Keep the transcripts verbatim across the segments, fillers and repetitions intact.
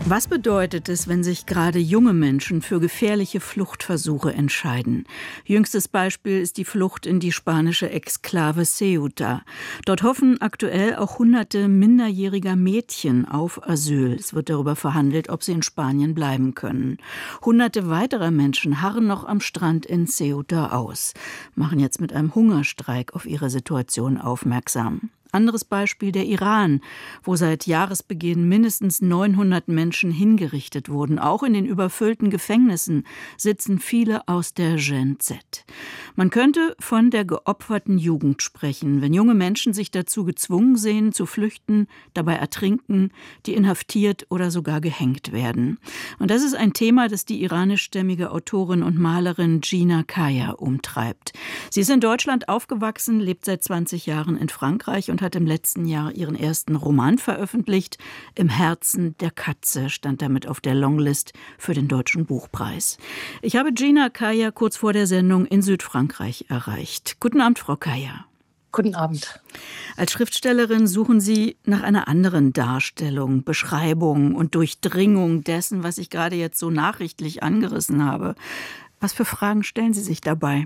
Was bedeutet es, wenn sich gerade junge Menschen für gefährliche Fluchtversuche entscheiden? Jüngstes Beispiel ist die Flucht in die spanische Exklave Ceuta. Dort hoffen aktuell auch hunderte minderjähriger Mädchen auf Asyl. Es wird darüber verhandelt, ob sie in Spanien bleiben können. Hunderte weiterer Menschen harren noch am Strand in Ceuta aus, machen jetzt mit einem Hungerstreik auf ihre Situation aufmerksam. Anderes Beispiel der Iran, wo seit Jahresbeginn mindestens neunhundert Menschen hingerichtet wurden. Auch in den überfüllten Gefängnissen sitzen viele aus der Gen Z. Man könnte von der geopferten Jugend sprechen, wenn junge Menschen sich dazu gezwungen sehen, zu flüchten, dabei ertrinken, die inhaftiert oder sogar gehängt werden. Und das ist ein Thema, das die iranischstämmige Autorin und Malerin Gina Kaya umtreibt. Sie ist in Deutschland aufgewachsen, lebt seit zwanzig Jahren in Frankreich und hat im letzten Jahr ihren ersten Roman veröffentlicht. Im Herzen der Katze stand damit auf der Longlist für den Deutschen Buchpreis. Ich habe Gina Kaya kurz vor der Sendung in Südfrankreich erreicht. Guten Abend, Frau Kaya. Guten Abend. Als Schriftstellerin suchen Sie nach einer anderen Darstellung, Beschreibung und Durchdringung dessen, was ich gerade jetzt so nachrichtlich angerissen habe. Was für Fragen stellen Sie sich dabei?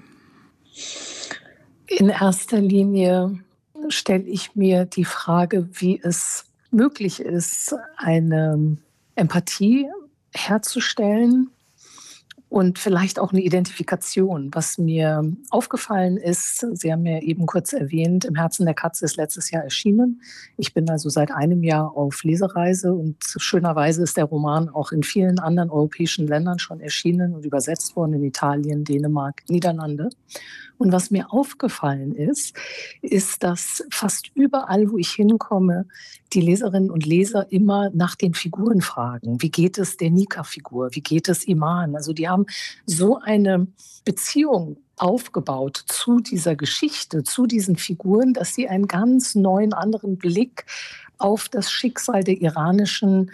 In erster Linie stelle ich mir die Frage, wie es möglich ist, eine Empathie herzustellen und vielleicht auch eine Identifikation. Was mir aufgefallen ist, Sie haben ja eben kurz erwähnt, Im Herzen der Katze ist letztes Jahr erschienen. Ich bin also seit einem Jahr auf Lesereise und schönerweise ist der Roman auch in vielen anderen europäischen Ländern schon erschienen und übersetzt worden, in Italien, Dänemark, Niederlande. Und was mir aufgefallen ist, ist, dass fast überall, wo ich hinkomme, die Leserinnen und Leser immer nach den Figuren fragen. Wie geht es der Nika-Figur? Wie geht es Iman? Also die haben so eine Beziehung aufgebaut zu dieser Geschichte, zu diesen Figuren, dass sie einen ganz neuen, anderen Blick auf das Schicksal der iranischen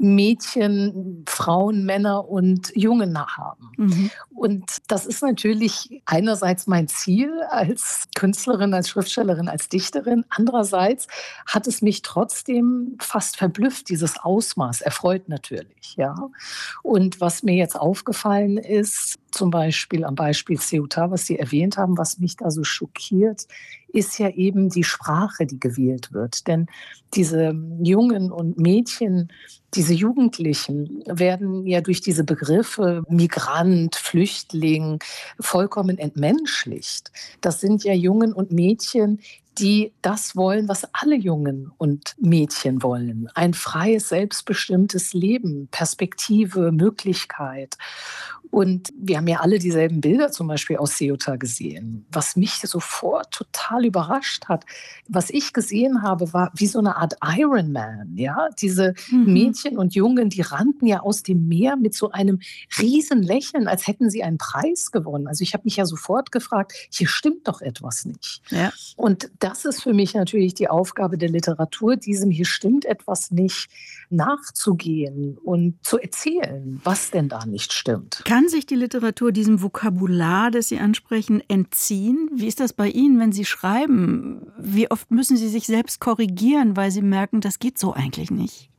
Mädchen, Frauen, Männer und Jungen haben. Mhm. Und das ist natürlich einerseits mein Ziel als Künstlerin, als Schriftstellerin, als Dichterin. Andererseits hat es mich trotzdem fast verblüfft, dieses Ausmaß. Erfreut natürlich, ja. Und was mir jetzt aufgefallen ist, zum Beispiel am Beispiel Ceuta, was Sie erwähnt haben, was mich da so schockiert, ist ja eben die Sprache, die gewählt wird. Denn diese Jungen und Mädchen, diese Jugendlichen werden ja durch diese Begriffe Migrant, Flüchtling vollkommen entmenschlicht. Das sind ja Jungen und Mädchen, die das wollen, was alle Jungen und Mädchen wollen. Ein freies, selbstbestimmtes Leben, Perspektive, Möglichkeit. Und wir haben ja alle dieselben Bilder zum Beispiel aus Ceuta gesehen. Was mich sofort total überrascht hat, was ich gesehen habe, war wie so eine Art Iron Man. Ja? Diese mhm. Mädchen und Jungen, die rannten ja aus dem Meer mit so einem riesen Lächeln, als hätten sie einen Preis gewonnen. Also ich habe mich ja sofort gefragt, hier stimmt doch etwas nicht. Ja. Und das ist für mich natürlich die Aufgabe der Literatur, diesem hier stimmt etwas nicht nachzugehen und zu erzählen, was denn da nicht stimmt. Kann sich die Literatur diesem Vokabular, das Sie ansprechen, entziehen? Wie ist das bei Ihnen, wenn Sie schreiben? Wie oft müssen Sie sich selbst korrigieren, weil Sie merken, das geht so eigentlich nicht?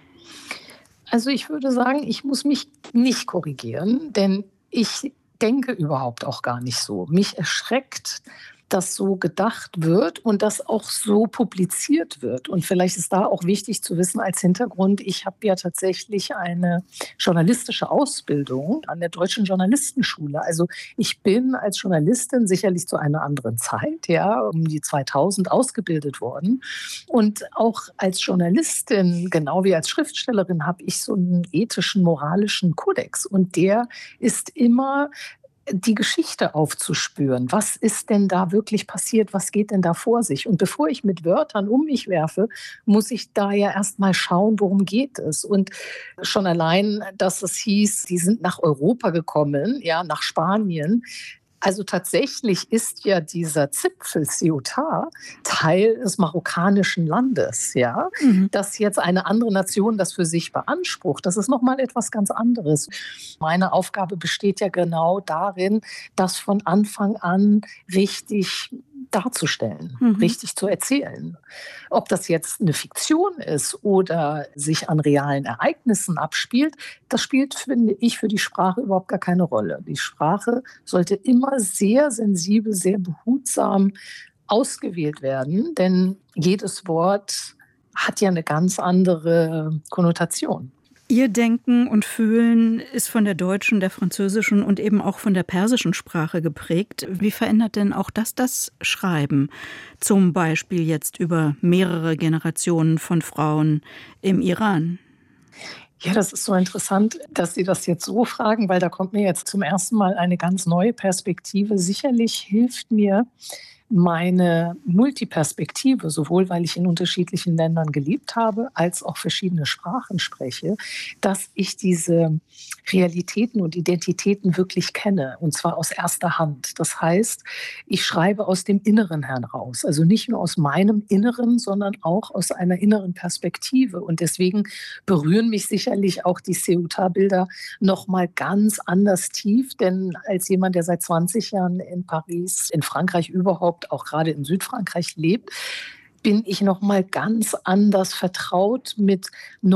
Also ich würde sagen, ich muss mich nicht korrigieren, denn ich denke überhaupt auch gar nicht so. Mich erschreckt, dass so gedacht wird und das auch so publiziert wird. Und vielleicht ist da auch wichtig zu wissen als Hintergrund, ich habe ja tatsächlich eine journalistische Ausbildung an der Deutschen Journalistenschule. Also ich bin als Journalistin sicherlich zu einer anderen Zeit, ja, um die zweitausend ausgebildet worden. Und auch als Journalistin, genau wie als Schriftstellerin, habe ich so einen ethischen, moralischen Kodex. Und der ist immer die Geschichte aufzuspüren. Was ist denn da wirklich passiert? Was geht denn da vor sich? Und bevor ich mit Wörtern um mich werfe, muss ich da ja erst mal schauen, worum geht es. Und schon allein, dass es hieß, die sind nach Europa gekommen, ja, nach Spanien. Also tatsächlich ist ja dieser Zipfel Ceuta Teil des marokkanischen Landes, ja. Mhm. Dass jetzt eine andere Nation das für sich beansprucht, das ist nochmal etwas ganz anderes. Meine Aufgabe besteht ja genau darin, das von Anfang an richtig darzustellen, Mhm. richtig zu erzählen. Ob das jetzt eine Fiktion ist oder sich an realen Ereignissen abspielt, das spielt, finde ich, für die Sprache überhaupt gar keine Rolle. Die Sprache sollte immer sehr sensibel, sehr behutsam ausgewählt werden, denn jedes Wort hat ja eine ganz andere Konnotation. Ihr Denken und Fühlen ist von der deutschen, der französischen und eben auch von der persischen Sprache geprägt. Wie verändert denn auch das das Schreiben? Zum Beispiel jetzt über mehrere Generationen von Frauen im Iran. Ja, das ist so interessant, dass Sie das jetzt so fragen, weil da kommt mir jetzt zum ersten Mal eine ganz neue Perspektive. Sicherlich hilft mir meine Multiperspektive, sowohl weil ich in unterschiedlichen Ländern gelebt habe, als auch verschiedene Sprachen spreche, dass ich diese Realitäten und Identitäten wirklich kenne, und zwar aus erster Hand. Das heißt, ich schreibe aus dem Inneren heraus, also nicht nur aus meinem Inneren, sondern auch aus einer inneren Perspektive. Und deswegen berühren mich sicherlich auch die Ceuta-Bilder noch mal ganz anders tief, denn als jemand, der seit zwanzig Jahren in Paris, in Frankreich überhaupt, auch gerade in Südfrankreich lebt, bin ich noch mal ganz anders vertraut mit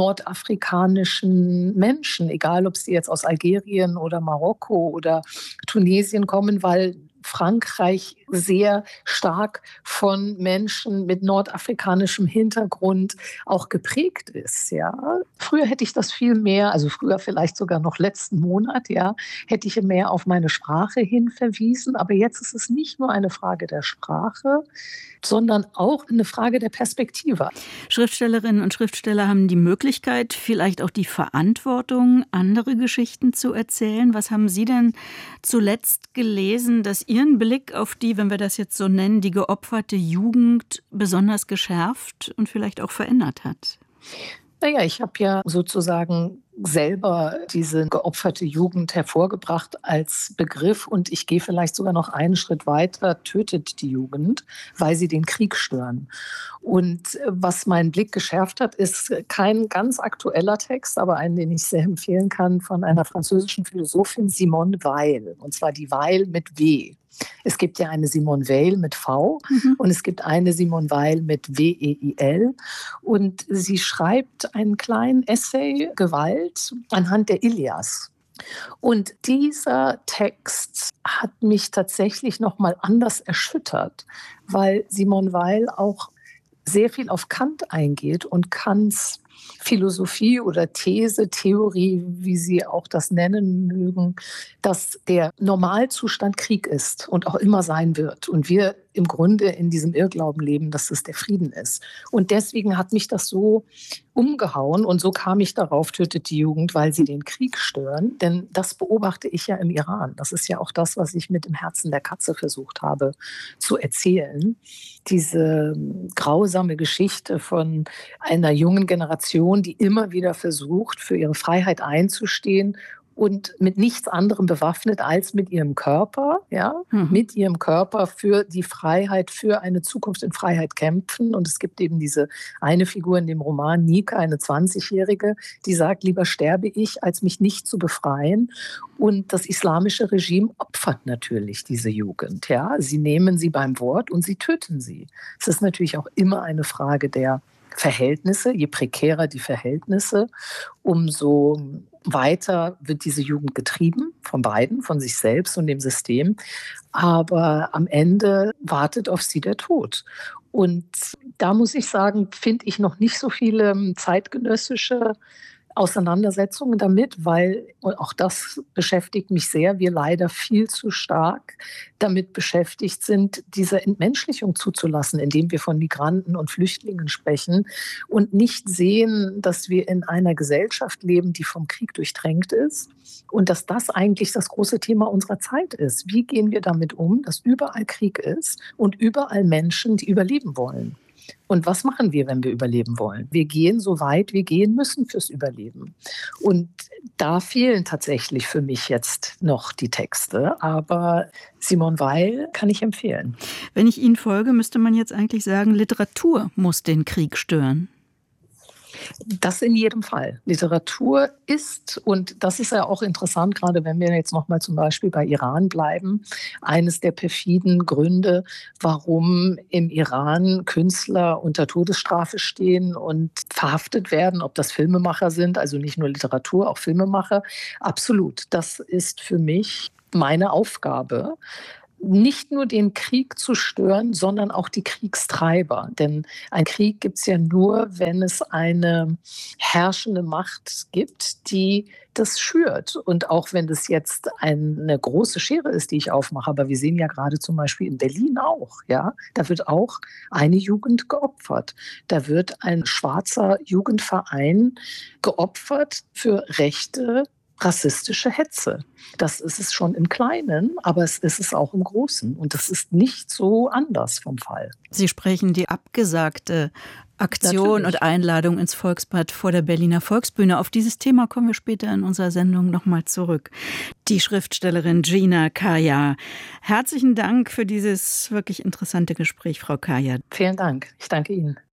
nordafrikanischen Menschen, egal ob sie jetzt aus Algerien oder Marokko oder Tunesien kommen, weil Frankreich sehr stark von Menschen mit nordafrikanischem Hintergrund auch geprägt ist. Ja. Früher hätte ich das viel mehr, also früher vielleicht sogar noch letzten Monat, ja, hätte ich mehr auf meine Sprache hin verwiesen. Aber jetzt ist es nicht nur eine Frage der Sprache, sondern auch eine Frage der Perspektive. Schriftstellerinnen und Schriftsteller haben die Möglichkeit, vielleicht auch die Verantwortung, andere Geschichten zu erzählen. Was haben Sie denn zuletzt gelesen, das Ihren Blick auf die, wenn wir das jetzt so nennen, die geopferte Jugend besonders geschärft und vielleicht auch verändert hat? Naja, ich habe ja sozusagen selber diese geopferte Jugend hervorgebracht als Begriff, und ich gehe vielleicht sogar noch einen Schritt weiter: tötet die Jugend, weil sie den Krieg stören. Und was meinen Blick geschärft hat, ist kein ganz aktueller Text, aber einen, den ich sehr empfehlen kann, von einer französischen Philosophin, Simone Weil, und zwar die Weil mit W. Es gibt ja eine Simone Weil mit V, Mhm. und es gibt eine Simone Weil mit W E I L. Und sie schreibt einen kleinen Essay, Gewalt, anhand der Ilias. Und dieser Text hat mich tatsächlich noch mal anders erschüttert, weil Simone Weil auch sehr viel auf Kant eingeht und Kants Philosophie oder These, Theorie, wie Sie auch das nennen mögen, dass der Normalzustand Krieg ist und auch immer sein wird. Und wir im Grunde in diesem Irrglauben leben, dass es der Frieden ist. Und deswegen hat mich das so umgehauen, und so kam ich darauf: tötet die Jugend, weil sie den Krieg stören. Denn das beobachte ich ja im Iran. Das ist ja auch das, was ich mit Im Herzen der Katze versucht habe zu erzählen. Diese grausame Geschichte von einer jungen Generation, die immer wieder versucht, für ihre Freiheit einzustehen und mit nichts anderem bewaffnet als mit ihrem Körper, ja, Mhm. mit ihrem Körper für die Freiheit, für eine Zukunft in Freiheit kämpfen. Und es gibt eben diese eine Figur in dem Roman, Nika, eine zwanzigjährige, die sagt: lieber sterbe ich, als mich nicht zu befreien. Und das islamische Regime opfert natürlich diese Jugend. Ja. Sie nehmen sie beim Wort und sie töten sie. Es ist natürlich auch immer eine Frage der Verhältnisse. Je prekärer die Verhältnisse, umso weiter wird diese Jugend getrieben, von beiden, von sich selbst und dem System. Aber am Ende wartet auf sie der Tod. Und da muss ich sagen, finde ich noch nicht so viele zeitgenössische Auseinandersetzungen damit, weil, und auch das beschäftigt mich sehr, wir leider viel zu stark damit beschäftigt sind, diese Entmenschlichung zuzulassen, indem wir von Migranten und Flüchtlingen sprechen und nicht sehen, dass wir in einer Gesellschaft leben, die vom Krieg durchtränkt ist, und dass das eigentlich das große Thema unserer Zeit ist. Wie gehen wir damit um, dass überall Krieg ist und überall Menschen, die überleben wollen? Und was machen wir, wenn wir überleben wollen? Wir gehen so weit wir gehen müssen fürs Überleben. Und da fehlen tatsächlich für mich jetzt noch die Texte. Aber Simone Weil kann ich empfehlen. Wenn ich Ihnen folge, müsste man jetzt eigentlich sagen, Literatur muss den Krieg stören. Das in jedem Fall. Literatur ist, und das ist ja auch interessant, gerade wenn wir jetzt noch mal zum Beispiel bei Iran bleiben, eines der perfiden Gründe, warum im Iran Künstler unter Todesstrafe stehen und verhaftet werden, ob das Filmemacher sind, also nicht nur Literatur, auch Filmemacher. Absolut. Das ist für mich meine Aufgabe, nicht nur den Krieg zu stören, sondern auch die Kriegstreiber. Denn ein Krieg gibt es ja nur, wenn es eine herrschende Macht gibt, die das schürt. Und auch wenn das jetzt eine große Schere ist, die ich aufmache, aber wir sehen ja gerade zum Beispiel in Berlin auch, ja, da wird auch eine Jugend geopfert. Da wird ein schwarzer Jugendverein geopfert für rechte rassistische Hetze. Das ist es schon im Kleinen, aber es ist es auch im Großen. Und das ist nicht so anders vom Fall. Sie sprechen die abgesagte Aktion Natürlich. und Einladung ins Volksbad vor der Berliner Volksbühne. Auf dieses Thema kommen wir später in unserer Sendung nochmal zurück. Die Schriftstellerin Gina Kaya. Herzlichen Dank für dieses wirklich interessante Gespräch, Frau Kaya. Vielen Dank. Ich danke Ihnen.